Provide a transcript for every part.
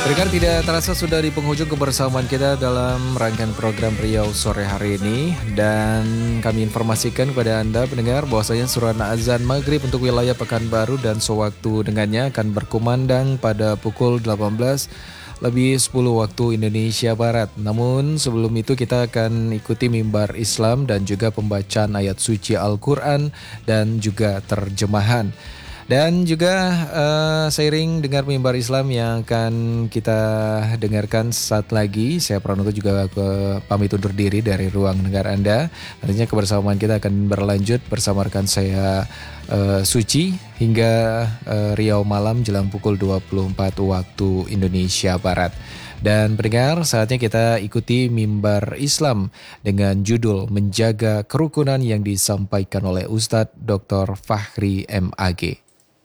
Pendengar, tidak terasa sudah di penghujung kebersamaan kita dalam rangkaian program Riau sore hari ini. Dan kami informasikan kepada Anda pendengar bahwasanya surat azan maghrib untuk wilayah Pekanbaru dan sewaktu dengannya akan berkumandang pada pukul 18 lebih 10 waktu Indonesia Barat. Namun sebelum itu kita akan ikuti mimbar Islam dan juga pembacaan ayat suci Al-Quran dan juga terjemahan. Dan juga seiring dengar mimbar Islam yang akan kita dengarkan saat lagi, saya Pranoto juga pamit undur diri dari ruang dengar Anda. Nantinya kebersamaan kita akan berlanjut bersama rekan saya Suci hingga Riau malam jelang pukul 24 waktu Indonesia Barat. Dan pendengar, saatnya kita ikuti mimbar Islam dengan judul Menjaga Kerukunan yang disampaikan oleh Ustadz Dr. Fahri MAG.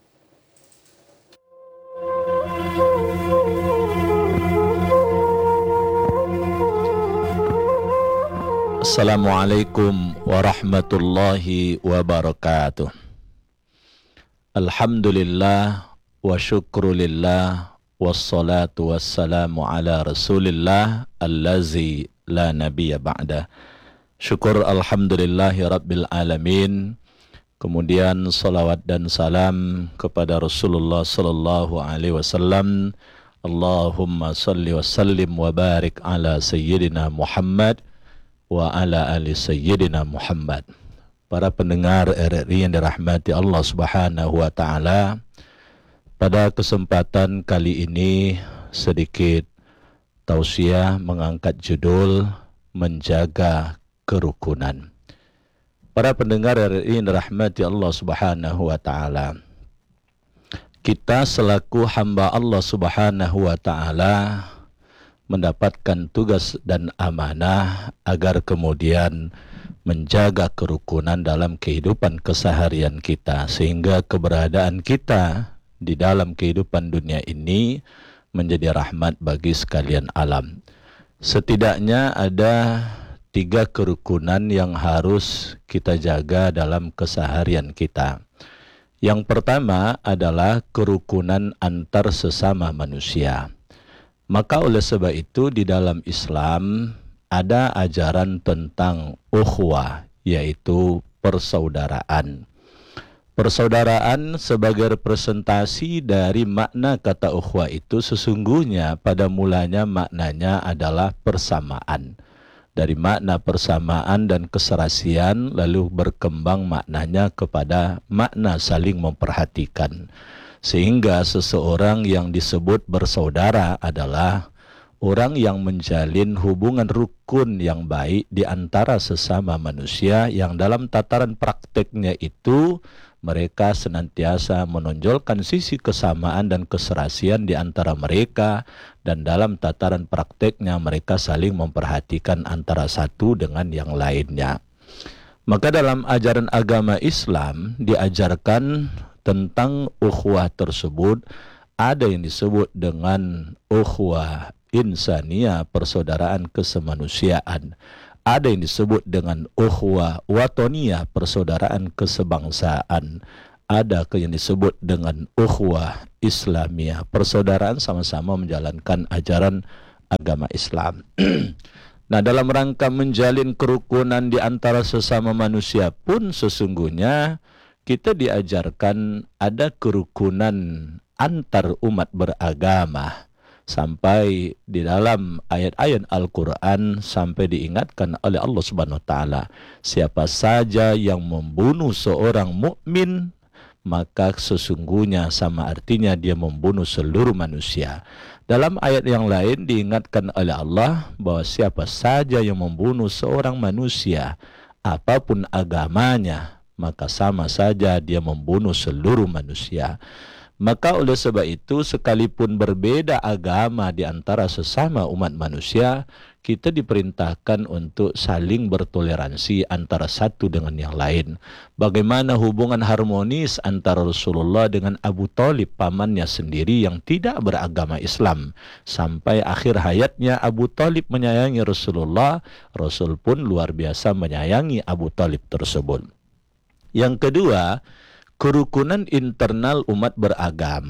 Assalamualaikum warahmatullahi wabarakatuh. Alhamdulillah wa syukrulillah wassalatu wassalamu ala rasulillah allazi la nabiyya ba'dah. Syukur alhamdulillahi rabbil alamin. Kemudian salawat dan salam kepada Rasulullah sallallahu alaihi wasallam. Allahumma salli wa sallim wa barik ala sayyidina Muhammad wa ala ali sayyidina Muhammad. Para pendengar RRI yang dirahmati Allah Subhanahu wa taala, pada kesempatan kali ini sedikit tausiah mengangkat judul Menjaga Kerukunan. Para pendengar RRI yang dirahmati Allah Subhanahu wa taala, kita selaku hamba Allah Subhanahu wa taala mendapatkan tugas dan amanah agar kemudian menjaga kerukunan dalam kehidupan keseharian kita, sehingga keberadaan kita di dalam kehidupan dunia ini menjadi rahmat bagi sekalian alam. Setidaknya ada 3 kerukunan yang harus kita jaga dalam keseharian kita. Yang pertama adalah kerukunan antar sesama manusia. Maka oleh sebab itu di dalam Islam ada ajaran tentang ukhuwah, yaitu persaudaraan. Persaudaraan sebagai representasi dari makna kata ukhuwah itu sesungguhnya pada mulanya maknanya adalah persamaan. Dari makna persamaan dan keserasian lalu berkembang maknanya kepada makna saling memperhatikan. Sehingga seseorang yang disebut bersaudara adalah orang yang menjalin hubungan rukun yang baik di antara sesama manusia, yang dalam tataran prakteknya itu mereka senantiasa menonjolkan sisi kesamaan dan keserasian di antara mereka, dan dalam tataran prakteknya mereka saling memperhatikan antara satu dengan yang lainnya. Maka dalam ajaran agama Islam diajarkan tentang ukhuwah tersebut. Ada yang disebut dengan ukhuwah insaniyah, persaudaraan kesemanusiaan. Ada yang disebut dengan ukhuwah watoniyah, persaudaraan kesebangsaan. Ada yang disebut dengan ukhuwah islamiyah, persaudaraan sama-sama menjalankan ajaran agama Islam. Nah, dalam rangka menjalin kerukunan di antara sesama manusia pun sesungguhnya kita diajarkan ada kerukunan antar umat beragama. Sampai di dalam ayat-ayat Al-Quran sampai diingatkan oleh Allah Subhanahu wa taala, siapa saja yang membunuh seorang mukmin maka sesungguhnya sama artinya dia membunuh seluruh manusia. Dalam ayat yang lain diingatkan oleh Allah bahwa siapa saja yang membunuh seorang manusia apapun agamanya maka sama saja dia membunuh seluruh manusia. Maka oleh sebab itu sekalipun berbeda agama di antara sesama umat manusia, kita diperintahkan untuk saling bertoleransi antara satu dengan yang lain. Bagaimana hubungan harmonis antara Rasulullah dengan Abu Thalib, pamannya sendiri yang tidak beragama Islam. Sampai akhir hayatnya Abu Thalib menyayangi Rasulullah, Rasul pun luar biasa menyayangi Abu Thalib tersebut. Yang kedua, kerukunan internal umat beragama.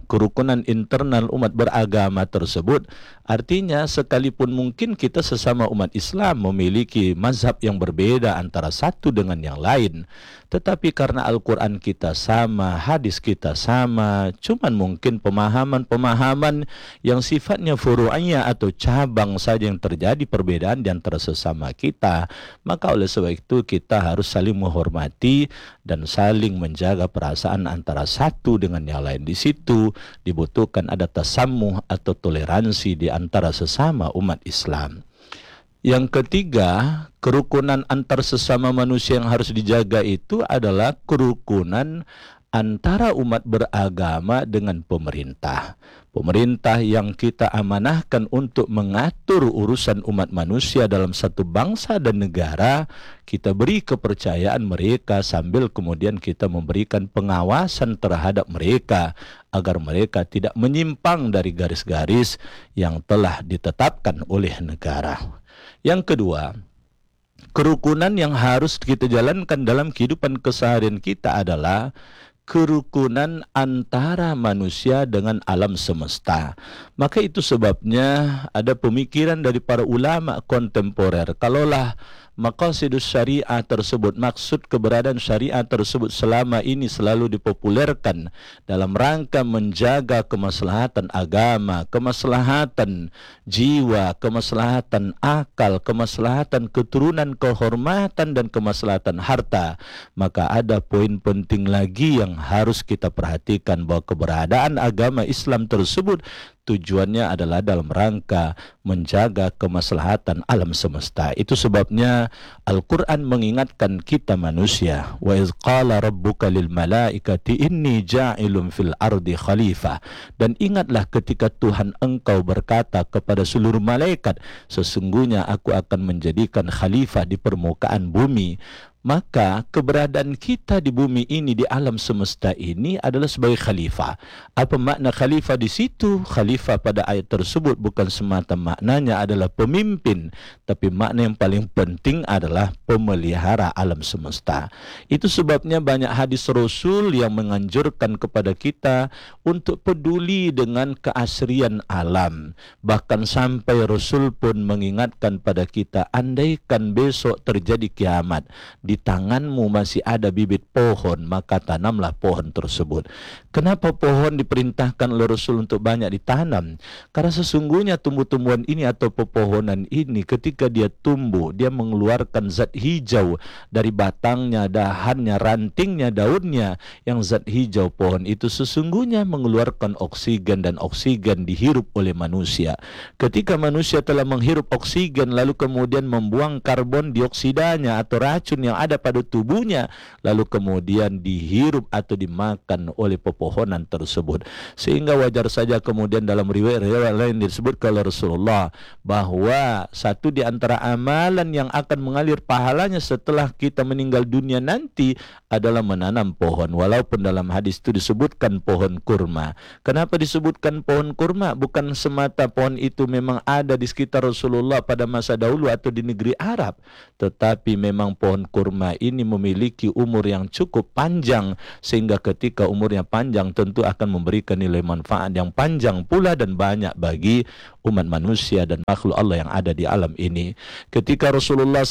kerukunan internal umat beragama tersebut, artinya sekalipun mungkin kita sesama umat Islam memiliki mazhab yang berbeda antara satu dengan yang lain, tetapi karena Al-Quran kita sama, hadis kita sama, cuman mungkin pemahaman-pemahaman yang sifatnya furu'iyah atau cabang saja yang terjadi perbedaan di antara sesama kita, maka oleh sebab itu kita harus saling menghormati dan saling menjaga perasaan antara satu dengan yang lain. Di situ dibutuhkan ada tasamuh atau toleransi di antara sesama umat Islam. Yang ketiga, kerukunan antar sesama manusia yang harus dijaga itu adalah kerukunan antara umat beragama dengan pemerintah. Pemerintah yang kita amanahkan untuk mengatur urusan umat manusia dalam satu bangsa dan negara, kita beri kepercayaan mereka sambil kemudian kita memberikan pengawasan terhadap mereka agar mereka tidak menyimpang dari garis-garis yang telah ditetapkan oleh negara. Yang kedua, kerukunan yang harus kita jalankan dalam kehidupan keseharian kita adalah kerukunan antara manusia dengan alam semesta. Maka itu sebabnya ada pemikiran dari para ulama kontemporer, kalaulah maqasidus syariah tersebut, maksud keberadaan syariah tersebut selama ini selalu dipopulerkan dalam rangka menjaga kemaslahatan agama, kemaslahatan jiwa, kemaslahatan akal, kemaslahatan keturunan, kehormatan dan kemaslahatan harta, maka ada poin penting lagi yang harus kita perhatikan, bahwa keberadaan agama Islam tersebut tujuannya adalah dalam rangka menjaga kemaslahatan alam semesta. Itu sebabnya Al-Quran mengingatkan kita manusia, wa iz qala rabbuka lil malaikati inni ja'ilun fil ardi khalifah, dan ingatlah ketika Tuhan engkau berkata kepada seluruh malaikat, sesungguhnya aku akan menjadikan khalifah di permukaan bumi. Maka keberadaan kita di bumi ini, di alam semesta ini adalah sebagai khalifah. Apa makna khalifah di situ? Khalifah pada ayat tersebut bukan semata maknanya adalah pemimpin, tapi makna yang paling penting adalah pemelihara alam semesta. Itu sebabnya banyak hadis Rasul yang menganjurkan kepada kita untuk peduli dengan keasrian alam. Bahkan sampai Rasul pun mengingatkan pada kita, andaikan besok terjadi kiamat, di tanganmu masih ada bibit pohon, maka tanamlah pohon tersebut. Kenapa pohon diperintahkan oleh Rasul untuk banyak ditanam? Karena sesungguhnya tumbuh-tumbuhan ini atau pepohonan ini ketika dia tumbuh, dia mengeluarkan zat hijau dari batangnya, dahannya, rantingnya, daunnya. Yang zat hijau pohon itu sesungguhnya mengeluarkan oksigen, dan oksigen dihirup oleh manusia. Ketika manusia telah menghirup oksigen lalu kemudian membuang karbon dioksidanya atau racun yang ada pada tubuhnya, lalu kemudian dihirup atau dimakan oleh pepohonan tersebut. Sehingga wajar saja kemudian dalam riwayat lain disebut oleh Rasulullah bahwa satu di antara amalan yang akan mengalir pahalanya setelah kita meninggal dunia nanti adalah menanam pohon. Walaupun dalam hadis itu disebutkan pohon kurma. Kenapa disebutkan pohon kurma? Bukan semata pohon itu memang ada di sekitar Rasulullah pada masa dahulu atau di negeri Arab, tetapi memang pohon kurma ini memiliki umur yang cukup panjang, sehingga ketika umurnya panjang tentu akan memberikan nilai manfaat yang panjang pula dan banyak bagi umat manusia dan makhluk Allah yang ada di alam ini. Ketika Rasulullah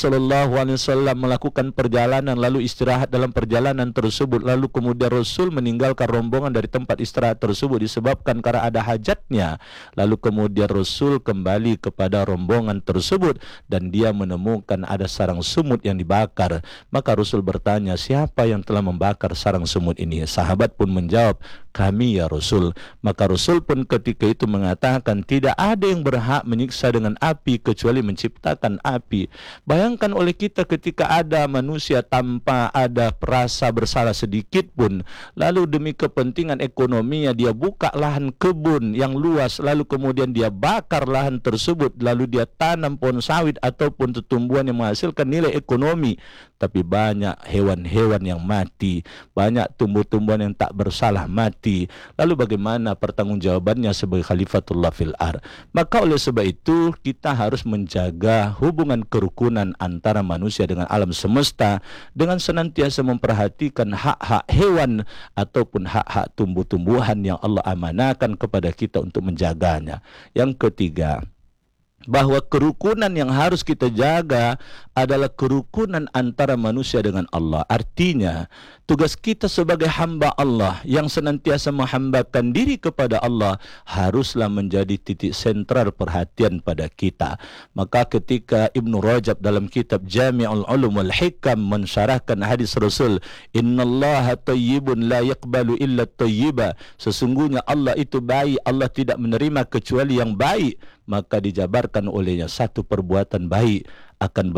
SAW melakukan perjalanan lalu istirahat dalam perjalanan tersebut, lalu kemudian Rasul meninggalkan rombongan dari tempat istirahat tersebut disebabkan karena ada hajatnya, lalu kemudian Rasul kembali kepada rombongan tersebut dan dia menemukan ada sarang semut yang dibakar. Maka Rasul bertanya, siapa yang telah membakar sarang semut ini? Sahabat pun menjawab, kami ya Rasul. Maka Rasul pun ketika itu mengatakan, tidak ada yang berhak menyiksa dengan api kecuali menciptakan api. Bayangkan oleh kita ketika ada manusia tanpa ada rasa bersalah sedikit pun, lalu demi kepentingan ekonominya dia buka lahan kebun yang luas, lalu kemudian dia bakar lahan tersebut, lalu dia tanam pohon sawit ataupun tumbuhan yang menghasilkan nilai ekonomi. tapi banyak hewan-hewan yang mati, banyak tumbuh-tumbuhan yang tak bersalah mati. Lalu bagaimana pertanggungjawabannya sebagai khalifatullah fil ard? Maka oleh sebab itu kita harus menjaga hubungan kerukunan antara manusia dengan alam semesta dengan senantiasa memperhatikan hak-hak hewan ataupun hak-hak tumbuh-tumbuhan yang Allah amanahkan kepada kita untuk menjaganya. Yang ketiga, bahwa kerukunan yang harus kita jaga adalah kerukunan antara manusia dengan Allah. Artinya, tugas kita sebagai hamba Allah yang senantiasa menghambakan diri kepada Allah haruslah menjadi titik sentral perhatian pada kita. Maka ketika Ibnu Rajab dalam kitab Jami'ul Ulum wal Hikam mensyarahkan hadis Rasul, "Innallaha tayyibun la yaqbalu illa tayyiba." Sesungguhnya Allah itu baik, Allah tidak menerima kecuali yang baik. Maka dijabarkan olehnya satu perbuatan baik akan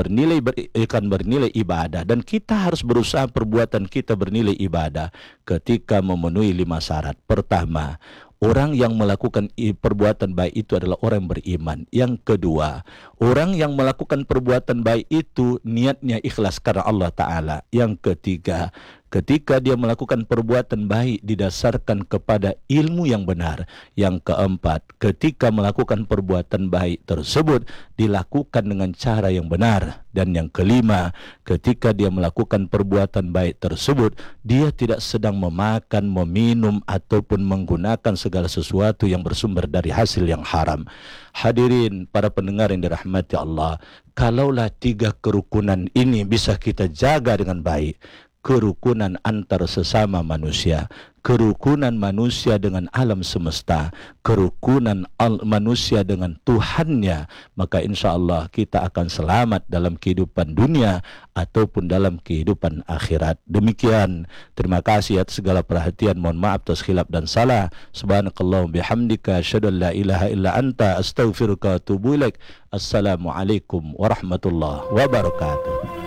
bernilai ibadah, dan kita harus berusaha perbuatan kita bernilai ibadah ketika memenuhi 5 syarat. Pertama, orang yang melakukan perbuatan baik itu adalah orang yang beriman. Yang kedua, orang yang melakukan perbuatan baik itu niatnya ikhlas karena Allah Ta'ala. Yang ketiga, ketika dia melakukan perbuatan baik didasarkan kepada ilmu yang benar. Yang keempat, ketika melakukan perbuatan baik tersebut dilakukan dengan cara yang benar. Dan yang kelima, ketika dia melakukan perbuatan baik tersebut, dia tidak sedang memakan, meminum ataupun menggunakan segala sesuatu yang bersumber dari hasil yang haram. Hadirin para pendengar yang dirahmati Allah, kalaulah 3 kerukunan ini bisa kita jaga dengan baik, kerukunan antar sesama manusia, kerukunan manusia dengan alam semesta, kerukunan manusia dengan Tuhannya, maka insya Allah kita akan selamat dalam kehidupan dunia ataupun dalam kehidupan akhirat. Demikian, terima kasih atas segala perhatian. Mohon maaf atas khilaf dan salah. Subhanakallahumma bihamdika asyhadu an la ilaha illa anta astaghfiruka wa atubu ilaik. Assalamualaikum warahmatullahi wabarakatuh.